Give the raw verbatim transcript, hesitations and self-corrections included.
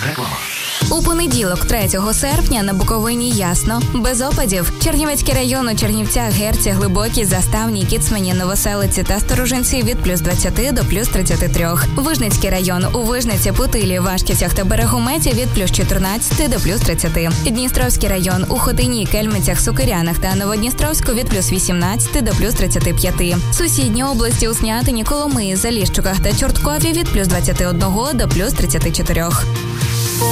Реклама. У понеділок, третього серпня, на Буковині ясно, без опадів. Чернівецький район у Чернівцях, Герці, Глибокій, Заставній, Кіцмані, Новоселиці та Сторожинці від плюс двадцяти до плюс тридцяти трьох. Вижницький район у Вижниці, Путилі, Вашківцях та Берегометі від плюс чотирнадцяти до плюс тридцяти. Дністровський район у Хотині, Кельмицях, Сукирянах та Новодністровську від плюс вісімнадцяти до плюс тридцяти п'яти. Сусідні області у Снятині, Коломиї, Заліщуках та Чорткові від плюс двадцяти одного до плюс тридцяти чотирьох.